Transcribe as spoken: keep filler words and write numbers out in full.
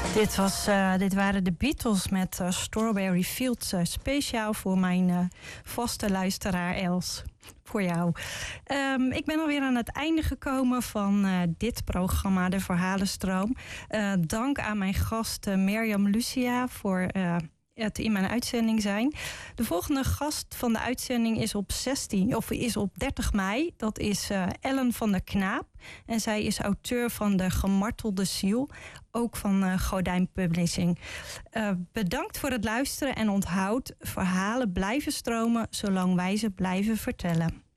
Dit, was, uh, dit waren de Beatles met uh, Strawberry Fields. Uh, speciaal voor mijn uh, vaste luisteraar Els. Voor jou. Um, ik ben alweer aan het einde gekomen van uh, dit programma, de Verhalenstroom. Uh, dank aan mijn gast uh, Mirjam Lucia voor uh, het in mijn uitzending zijn. De volgende gast van de uitzending is op zestien of is op dertig mei. Dat is uh, Ellen van der Knaap. En zij is auteur van De Gemartelde Ziel, ook van uh, Gordijn Publishing. Uh, bedankt voor het luisteren en onthoud, verhalen blijven stromen zolang wij ze blijven vertellen.